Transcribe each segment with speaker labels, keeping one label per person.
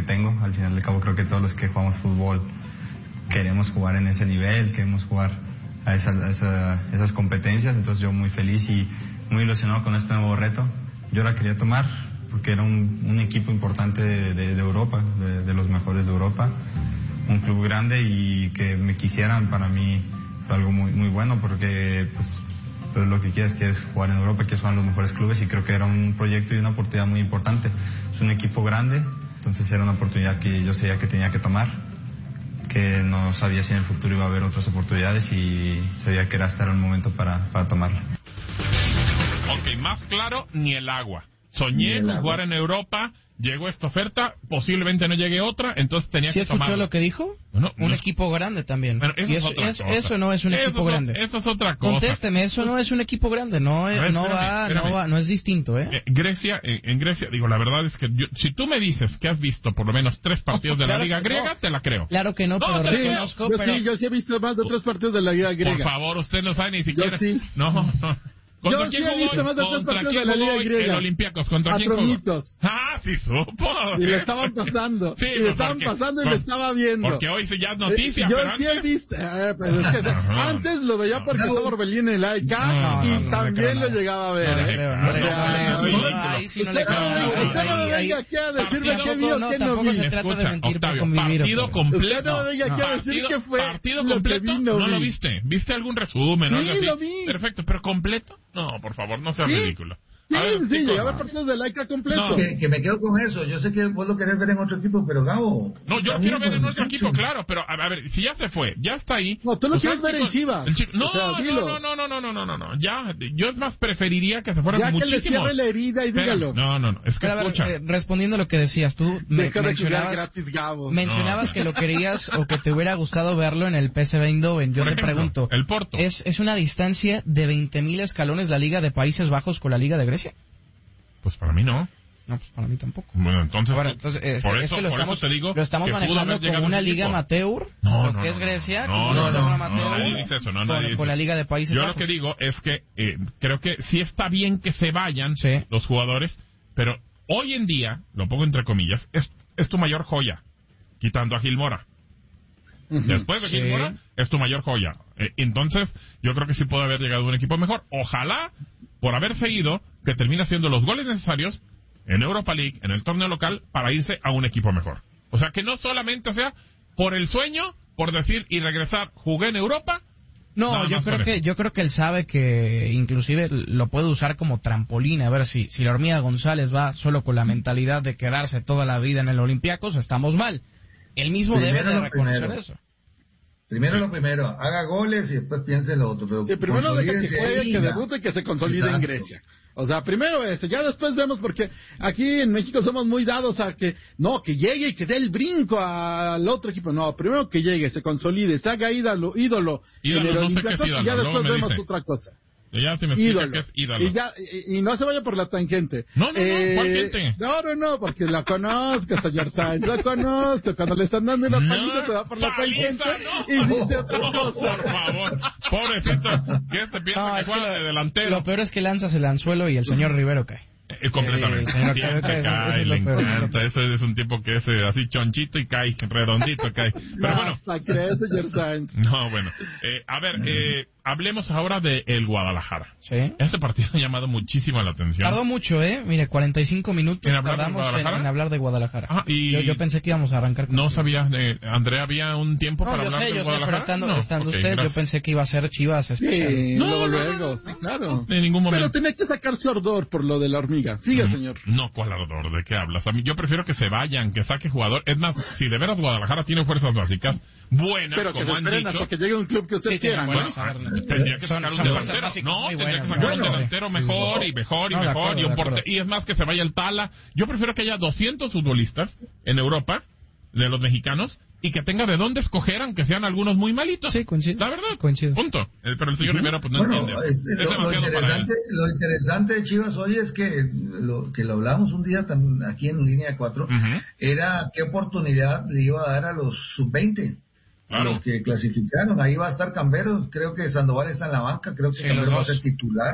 Speaker 1: tengo. Al final del cabo creo que todos los que jugamos fútbol queremos jugar en ese nivel, queremos jugar a esas competencias. Entonces yo muy feliz y muy ilusionado con este nuevo reto. Yo la quería tomar porque era un equipo importante de Europa, de los mejores de Europa, un club grande, y que me quisieran para mí fue algo muy, muy bueno, porque pues lo que quieres jugar en Europa, quieres jugar en los mejores clubes, y creo que era un proyecto y una oportunidad muy importante. Es un equipo grande, entonces era una oportunidad que yo sabía que tenía que tomar, que no sabía si en el futuro iba a haber otras oportunidades, y sabía que era hasta el momento para tomarla.
Speaker 2: Ok, más claro, ni el agua. Soñé con jugar en Europa, llegó esta oferta, posiblemente no llegue otra, entonces tenía que tomarla.
Speaker 3: ¿Sí escuchó lo que dijo?
Speaker 2: Bueno,
Speaker 3: un equipo grande también.
Speaker 2: Bueno,
Speaker 3: eso no es un equipo grande.
Speaker 2: Eso es otra cosa.
Speaker 3: Contésteme, eso no es un equipo grande, no es distinto, ¿eh?
Speaker 2: En Grecia, digo, la verdad es que si tú me dices que has visto por lo menos 3 partidos de la Liga Griega, te la creo.
Speaker 3: Claro que no, pero reconozco.
Speaker 4: Yo sí he visto más de 3 partidos de la Liga Griega.
Speaker 2: Por favor, usted no sabe ni siquiera.
Speaker 4: Yo sí.
Speaker 2: No.
Speaker 4: Yo sí he visto más de 3 partidos de la Liga Griega.
Speaker 2: El Olympiacos, ¿contra quién jugó?
Speaker 4: Sí
Speaker 2: supo.
Speaker 4: Y le estaban pasando.
Speaker 2: Sí,
Speaker 4: y le estaban pasando y lo estaba viendo.
Speaker 2: Porque hoy ya es noticia.
Speaker 4: Yo
Speaker 2: pero
Speaker 4: sí he visto. Pues es que antes lo veía porque estaba Orbelín en el AIK y también lo llegaba a ver. Usted no me venga aquí a decirme qué vio, qué no
Speaker 3: vi. Se trata de mentir por convivir.
Speaker 2: Partido completo.
Speaker 4: Usted no me venga aquí a decir qué fue.
Speaker 2: Partido completo. No lo viste. ¿Viste algún resumen?
Speaker 4: Sí, lo vi.
Speaker 2: Perfecto, pero completo. No, por favor, no sea ridículo.
Speaker 4: Sí, llegaba a partidos de Laika completo.
Speaker 5: Que me quedo con eso. Yo sé que vos lo querés ver en otro equipo, pero Gabo...
Speaker 2: No, yo lo quiero ver en otro equipo, claro, pero a ver, si ya se fue, ya está ahí...
Speaker 4: No, tú lo quieres ver en Chivas.
Speaker 2: No, ya, yo es más preferiría que se fuera muchísimo.
Speaker 4: Ya que le cierre la herida y dígalo.
Speaker 2: No, es que escucha.
Speaker 3: Respondiendo a lo que decías, tú mencionabas que lo querías o que te hubiera gustado verlo en el PSV Eindhoven. Yo te pregunto,
Speaker 2: el Porto.
Speaker 3: ¿Es una distancia de 20.000 escalones la Liga de Países Bajos con la Liga de Grecia?
Speaker 2: Pues para mí no.
Speaker 3: No, pues para mí tampoco.
Speaker 2: Bueno, entonces
Speaker 3: por eso lo estamos manejando como una liga amateur, que es Grecia,
Speaker 2: nadie dice eso,
Speaker 3: con la Liga de Países
Speaker 2: Yo
Speaker 3: Bajos.
Speaker 2: Lo que digo es que creo que sí está bien que se vayan los jugadores, pero hoy en día, lo pongo entre comillas, es tu mayor joya, quitando a Gil Mora. Después de Gil Mora, es tu mayor joya. Entonces, yo creo que sí puede haber llegado un equipo mejor. Ojalá, por haber seguido, que termine haciendo los goles necesarios en Europa League, en el torneo local, para irse a un equipo mejor. O sea, que no solamente sea por el sueño, por decir y regresar, jugué en Europa.
Speaker 3: No, yo creo que él sabe que inclusive lo puede usar como trampolín. A ver, si la Hormiga González va solo con la mentalidad de quedarse toda la vida en el Olympiacos, estamos mal. Él mismo debe de reconocer eso.
Speaker 5: Primero lo primero, haga goles y después piense lo otro. Pero
Speaker 4: primero deja que juegue, que debute y que se consolide en Grecia. O sea, primero eso, ya después vemos, porque aquí en México somos muy dados a que llegue y que dé el brinco al otro equipo. No, primero que llegue, se consolide, se haga ídolo en el Olympiacos y ya después vemos otra cosa.
Speaker 2: Ya se me explica que es ídolo.
Speaker 4: Y no se vaya por la tangente.
Speaker 2: No, ¿cuál gente?
Speaker 4: No, porque la conozco, señor Sainz, la conozco. Cuando le están dando una paliza, se va por la tangente y dice otra cosa.
Speaker 2: Por favor, pobrecito, que piensa que juega de delantero.
Speaker 3: Lo peor es que lanzas el anzuelo y el señor Rivero cae.
Speaker 2: Completamente. Le encanta. Eso es un tipo que es así chonchito y cae, redondito cae. Pero bueno.
Speaker 4: Hasta cree, señor Sainz.
Speaker 2: No, bueno. A ver, hablemos ahora de el Guadalajara.
Speaker 3: Sí.
Speaker 2: Este partido ha llamado muchísimo la atención.
Speaker 3: Tardó mucho, Mire, 45 minutos tardamos en hablar de Guadalajara. Yo pensé que íbamos a arrancar con...
Speaker 2: No sabía, Andrea, había un tiempo para hablar de Guadalajara.
Speaker 3: Pero estando usted, gracias. Yo pensé que iba a ser Chivas especial.
Speaker 4: Sí, luego, claro.
Speaker 2: En ningún momento.
Speaker 4: Pero tenía que sacarse ardor por lo de la Hormiga. Siga, señor.
Speaker 2: No, ¿cuál ardor? ¿De qué hablas? A mí, yo prefiero que se vayan, que saque jugador. Es más, si de veras Guadalajara tiene fuerzas básicas buenas,
Speaker 4: pero que
Speaker 2: como
Speaker 4: se esperen hasta que llegue un club que usted quiera, ¿no?
Speaker 2: Tendría que sacar un delantero. Tendría que sacar un delantero mejor y y es más, que se vaya el Tala. Yo prefiero que haya 200 futbolistas en Europa, de los mexicanos, y que tenga de dónde escoger, aunque sean algunos muy malitos.
Speaker 3: Sí, coincido.
Speaker 2: La verdad,
Speaker 3: coincido.
Speaker 2: Punto. Pero el señor Rivero pues no entiende.
Speaker 5: Lo interesante de Chivas hoy es que lo hablamos un día aquí en Línea 4, era qué oportunidad le iba a dar a los sub-20. Claro. Los que clasificaron. Ahí va a estar Cambero, creo que Sandoval está en la banca, creo que Cambero va a ser titular.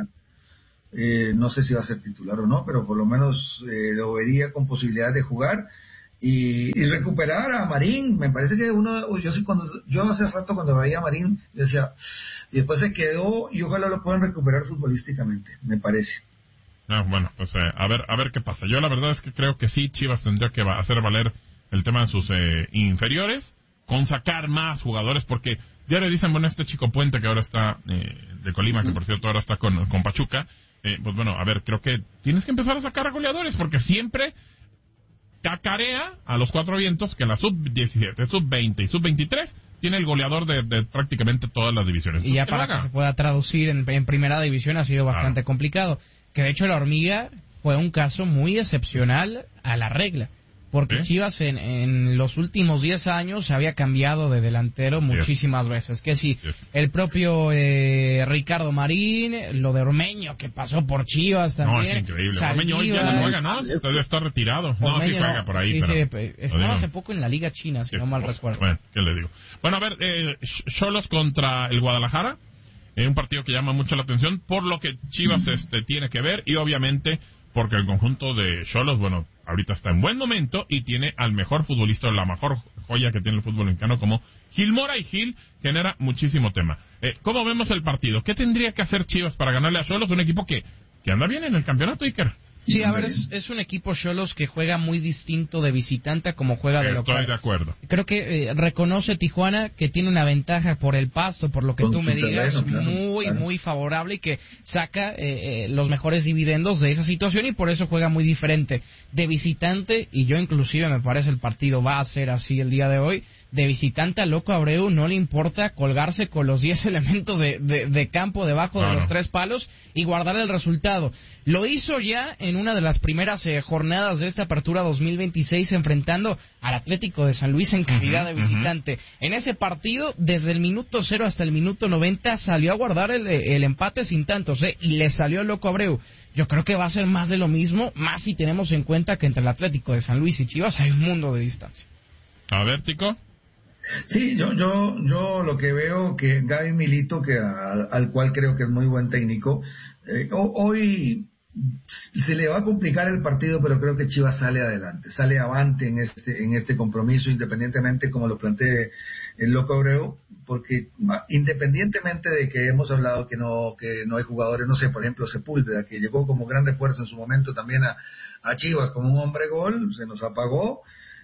Speaker 5: No sé si va a ser titular o no, pero por lo menos lo vería con posibilidad de jugar. y recuperar a Marín. Me parece que yo hace rato cuando veía a Marín decía, y después se quedó, y ojalá lo puedan recuperar futbolísticamente, me parece.
Speaker 2: Bueno, pues a ver qué pasa. Yo la verdad es que creo que sí, Chivas tendría que hacer valer el tema de sus inferiores, con sacar más jugadores, porque ya le dicen, bueno, este Chico Puente que ahora está de Colima, que por cierto ahora está con Pachuca, pues bueno, a ver, creo que tienes que empezar a sacar a goleadores, porque siempre cacarea a los cuatro vientos que la sub-17, sub-20 y sub-23 tiene el goleador de prácticamente todas las divisiones.
Speaker 3: Y ya para que se pueda traducir en primera división ha sido bastante complicado. Que de hecho la Hormiga fue un caso muy excepcional a la regla. Porque Chivas en los últimos 10 años se había cambiado de delantero muchísimas veces. Que sí, el propio Ricardo Marín, lo de Ormeño que pasó por Chivas también.
Speaker 2: No, es increíble. Ormeño hoy ya no juega, ¿no? Debe estar retirado. No, sí juega por ahí. Pero
Speaker 3: estaba hace poco en la Liga China, si no mal recuerdo.
Speaker 2: Bueno, ¿qué le digo? Bueno, a ver, Xolos contra el Guadalajara. Un partido que llama mucho la atención por lo que Chivas tiene que ver y obviamente porque el conjunto de Xolos, bueno, ahorita está en buen momento y tiene al mejor futbolista, la mejor joya que tiene el fútbol mexicano como Gil Mora, y Gil genera muchísimo tema. ¿Cómo vemos el partido? ¿Qué tendría que hacer Chivas para ganarle a Xolos? Un equipo que anda bien en el campeonato, Iker.
Speaker 3: Sí, a ver, es un equipo Xolos que juega muy distinto de visitante a como juega de local.
Speaker 2: Estoy de acuerdo.
Speaker 3: Creo que reconoce Tijuana que tiene una ventaja por el pasto, por lo que tú me digas, muy favorable y que saca los mejores dividendos de esa situación y por eso juega muy diferente de visitante. Y yo inclusive me parece el partido va a ser así el día de hoy. De visitante a Loco Abreu no le importa colgarse con los 10 elementos de campo debajo de los 3 palos y guardar el resultado. Lo hizo ya en una de las primeras jornadas de esta apertura 2026 enfrentando al Atlético de San Luis en calidad de visitante. En ese partido, desde el minuto 0 hasta el minuto 90, salió a guardar el empate sin tantos, y le salió al Loco Abreu. Yo creo que va a ser más de lo mismo, más si tenemos en cuenta que entre el Atlético de San Luis y Chivas hay un mundo de distancia.
Speaker 2: A ver, Tico.
Speaker 5: Sí, yo lo que veo que Gaby Milito, al cual creo que es muy buen técnico, hoy se le va a complicar el partido, pero creo que Chivas sale adelante, sale avante en este compromiso, independientemente como lo plantee el Loco Abreu, porque independientemente de que hemos hablado que no hay jugadores, no sé, por ejemplo Sepúlveda, que llegó como gran refuerzo en su momento también a Chivas como un hombre gol, se nos apagó.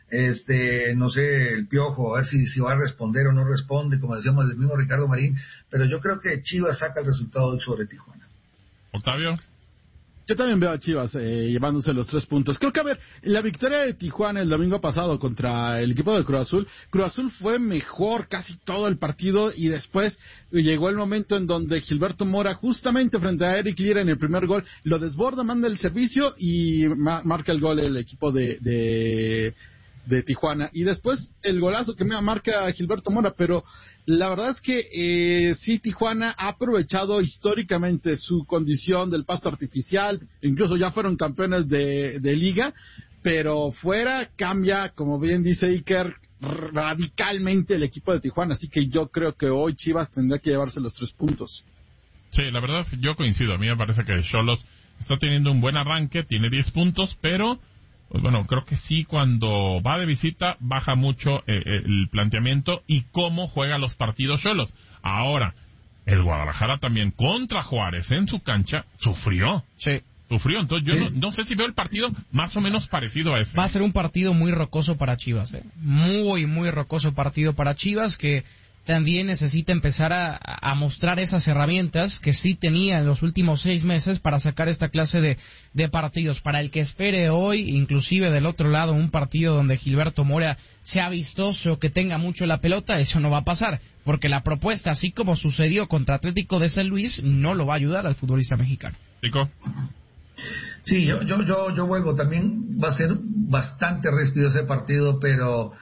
Speaker 5: No sé, el Piojo, a ver si va a responder o no responde, como decíamos del mismo Ricardo Marín, pero yo creo que Chivas saca el resultado sobre Tijuana.
Speaker 2: Octavio.
Speaker 4: Yo también veo a Chivas llevándose los 3 puntos. Creo que, a ver, la victoria de Tijuana el domingo pasado contra el equipo de Cruz Azul fue mejor casi todo el partido y después llegó el momento en donde Gilberto Mora, justamente frente a Eric Lira en el primer gol, lo desborda, manda el servicio y marca el gol el equipo de Tijuana, y después el golazo que me marca Gilberto Mora, pero la verdad es que sí, Tijuana ha aprovechado históricamente su condición del pasto artificial, incluso ya fueron campeones de liga, pero fuera cambia, como bien dice Iker, radicalmente el equipo de Tijuana, así que yo creo que hoy Chivas tendrá que llevarse los 3 puntos.
Speaker 2: Sí, la verdad es que yo coincido, a mí me parece que Xolos está teniendo un buen arranque, tiene 10 puntos, pero pues bueno, creo que sí, cuando va de visita baja mucho el planteamiento y cómo juega los partidos Xolos. Ahora, el Guadalajara también contra Juárez en su cancha sufrió.
Speaker 3: Sí.
Speaker 2: Sufrió, entonces yo no sé si veo el partido más o menos parecido a ese.
Speaker 3: Va a ser un partido muy rocoso para Chivas, muy rocoso partido para Chivas, que también necesita empezar a mostrar esas herramientas que sí tenía en los últimos 6 meses para sacar esta clase de partidos. Para el que espere hoy, inclusive del otro lado, un partido donde Gilberto Mora sea vistoso, que tenga mucho la pelota, eso no va a pasar, porque la propuesta, así como sucedió contra Atlético de San Luis, no lo va a ayudar al futbolista mexicano.
Speaker 2: ¿Tico?
Speaker 5: Sí, yo vuelvo, también va a ser bastante ríspido ese partido, pero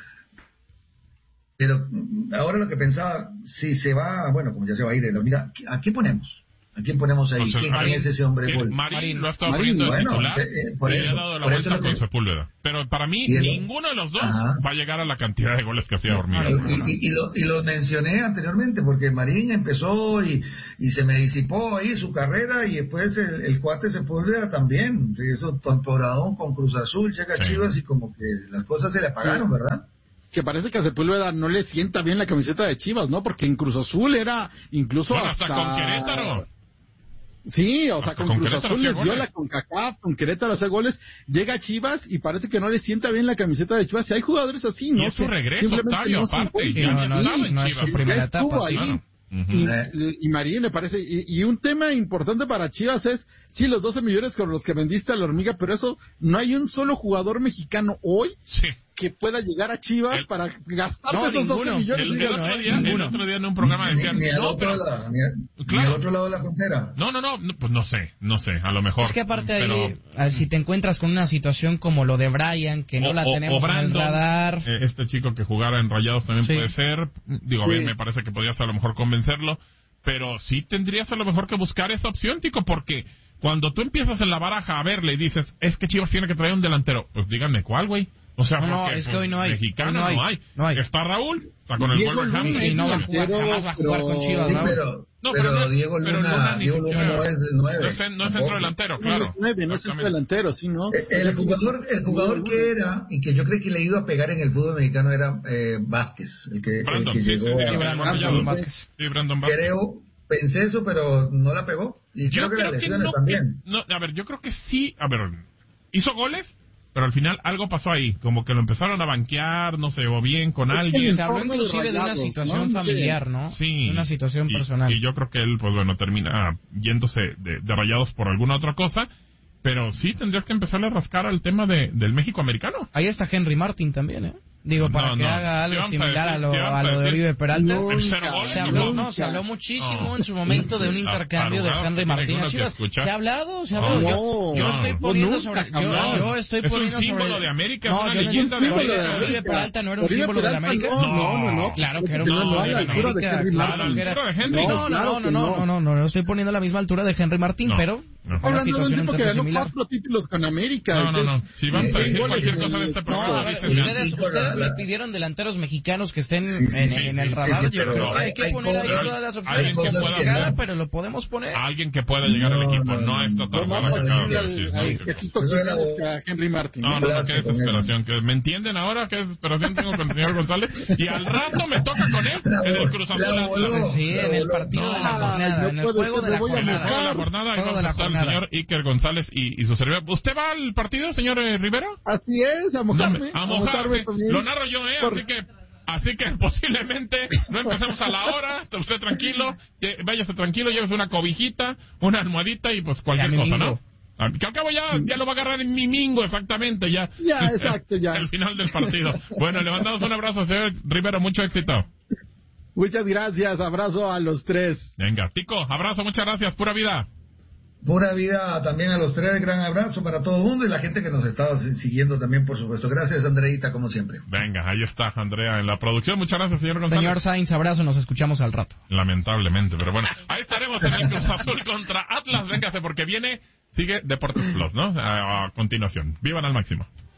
Speaker 5: ahora lo que pensaba, si se va, bueno, como ya se va a ir, mira, ¿a qué ponemos? ¿A quién ponemos ahí?
Speaker 2: Entonces,
Speaker 5: ¿Quién es ese hombre gol?
Speaker 2: Marín lo ha estado poniendo de titular
Speaker 5: por
Speaker 2: y
Speaker 5: eso,
Speaker 2: le ha dado la
Speaker 5: por eso
Speaker 2: vuelta
Speaker 5: lo
Speaker 2: con
Speaker 5: que...
Speaker 2: Sepúlveda. Pero para mí, ninguno de los dos va a llegar a la cantidad de goles que hacía Hormiga.
Speaker 5: Y lo mencioné anteriormente, porque Marín empezó y se me disipó ahí su carrera, y después el cuate Sepúlveda también. Eso temporadón con Cruz Azul, llega a Chivas y como que las cosas se le apagaron, ¿verdad?
Speaker 4: Que parece que a Sepúlveda no le sienta bien la camiseta de Chivas, ¿no? Porque en Cruz Azul era incluso
Speaker 2: hasta con Querétaro.
Speaker 4: Sí, o sea, con Cruz Azul les dio la CONCACAF, con Querétaro hace goles, llega a Chivas y parece que no le sienta bien la camiseta de Chivas. Y hay jugadores así, ¿no?
Speaker 2: Y es su regreso, Octavio, aparte.
Speaker 3: No es su primera etapa,
Speaker 4: sí. Y Marín me parece, y un tema importante para Chivas es, sí, los 12 millones con los que vendiste a la Hormiga, pero eso, no hay un solo jugador mexicano hoy que pueda llegar a Chivas para gastar esos 12 millones.
Speaker 2: El otro día en un programa decían,
Speaker 5: ni al otro lado de la frontera.
Speaker 2: No, pues no sé, a lo mejor.
Speaker 3: Es que aparte ahí, si te encuentras con una situación como lo de Brian, que no la tenemos en el radar.
Speaker 2: Este chico que jugara en Rayados también puede ser, bien, me parece que podías a lo mejor convencerlo, pero sí tendrías a lo mejor que buscar esa opción, Tico, porque cuando tú empiezas en la baraja a verle y dices, es que Chivas tiene que traer un delantero, pues díganme cuál, güey. O sea, porque
Speaker 3: es que hoy no hay.
Speaker 2: Mexicano no hay. Está Raúl, está con el Wolverhampton.
Speaker 3: Y no va a jugar, jamás va a jugar con Chivas, Raúl.
Speaker 5: Pero Diego Luna no es 9.
Speaker 2: No es centro delantero, claro.
Speaker 4: No es centro delantero, sí, ¿no?
Speaker 5: El jugador que era, y que yo creo que le iba a pegar en el fútbol mexicano, era Vázquez, el que llegó
Speaker 2: Brandon Vázquez.
Speaker 5: Pensé eso, pero no la pegó. Y creo que las lesiones también.
Speaker 2: Yo creo que sí. Hizo goles, pero al final algo pasó ahí, como que lo empezaron a banquear, no se llevó bien con alguien.
Speaker 3: Se habló inclusive de una situación familiar, ¿no?
Speaker 2: Sí.
Speaker 3: De una situación personal.
Speaker 2: Y yo creo que él, pues bueno, termina yéndose de Rayados por alguna otra cosa, pero sí tendrías que empezarle a rascar al tema del México americano.
Speaker 3: Ahí está Henry Martin también, ¿eh? Digo, para que haga algo similar a lo de Oribe Peralta. Se habló muchísimo en su momento de un intercambio de Henry Martín a Chivas. ¿Se ha hablado? Yo estoy poniendo sobre...
Speaker 2: Es un símbolo de América, es una leyenda de América.
Speaker 3: ¿Oribe Peralta no era un símbolo de América?
Speaker 4: No.
Speaker 3: Claro que era un símbolo de América. Claro que era... No, estoy poniendo a la misma altura de Henry Martín, pero...
Speaker 4: Hablando de un tipo que ganó 4 títulos con América.
Speaker 2: No. Si vamos a decir cualquier cosa de este programa,
Speaker 3: ustedes me pidieron delanteros mexicanos que estén en el radar. Yo creo que hay que poner ahí todas las opciones que pueda, pero lo podemos poner.
Speaker 2: Alguien que pueda llegar al equipo, no está tan mal
Speaker 4: Henry Martin.
Speaker 2: No, qué desesperación. ¿Me entienden ahora qué desesperación tengo con el señor González? Y al rato me toca con él en el Cruz Azul.
Speaker 3: Sí, en el partido de la jornada, en el juego de la
Speaker 2: jornada. Ahí va a estar el señor Iker González y su servidor. ¿Usted va al partido, señor Rivero?
Speaker 4: Así es, a mojarme.
Speaker 2: A mojarme. Lo narro yo, así que posiblemente no empecemos a la hora. Usted tranquilo, váyase tranquilo, llévese una cobijita, una almohadita y pues cualquier cosa, ¿no? Que al cabo ya lo va a agarrar en mi mingo, exactamente, ya.
Speaker 4: Exacto, ya.
Speaker 2: El final del partido. Bueno, le mandamos un abrazo, señor Rivero, mucho éxito.
Speaker 4: Muchas gracias, abrazo a los 3.
Speaker 2: Venga, Tico, abrazo, muchas gracias, pura vida.
Speaker 5: Pura vida también a los 3, gran abrazo para todo el mundo y la gente que nos estaba siguiendo también, por supuesto. Gracias, Andreita, como siempre.
Speaker 2: Venga, ahí está Andrea en la producción. Muchas gracias, señor González.
Speaker 3: Señor Sainz, abrazo, nos escuchamos al rato.
Speaker 2: Lamentablemente, pero bueno, ahí estaremos en el Cruz Azul contra Atlas. Véngase porque sigue Deportes Plus, ¿no? A continuación. Vivan al máximo.